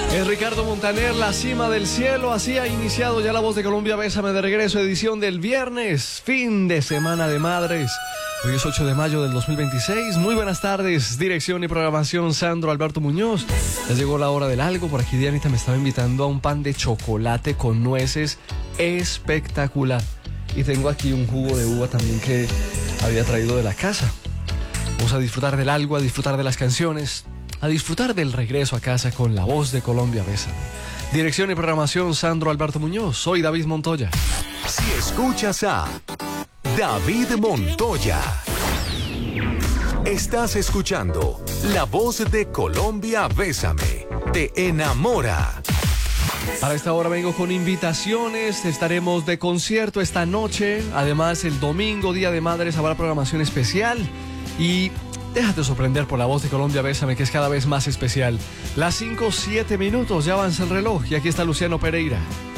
Es Ricardo Montaner, La Cima del Cielo. Así ha iniciado ya La Voz de Colombia. Bésame de regreso, edición del viernes, fin de semana de madres. Hoy es 8 de mayo del 2026. Muy buenas tardes. Dirección y programación, Sandro Alberto Muñoz. Ya llegó la hora del algo. Por aquí Dianita me estaba invitando a un pan de chocolate con nueces espectacular. Y tengo aquí un jugo de uva también que había traído de la casa. Vamos a disfrutar del algo, a disfrutar de las canciones, a disfrutar del regreso a casa con La Voz de Colombia. Bésame. Dirección y programación, Sandro Alberto Muñoz. Soy David Montoya. Si escuchas a David Montoya, estás escuchando La Voz de Colombia. Bésame, te enamora. Para esta hora vengo con invitaciones. Estaremos de concierto esta noche. Además, el domingo, Día de Madres, habrá programación especial. Y déjate sorprender por La Voz de Colombia. Bésame, que es cada vez más especial. Las 5:07 minutos, ya avanza el reloj. Y aquí está Luciano Pereira.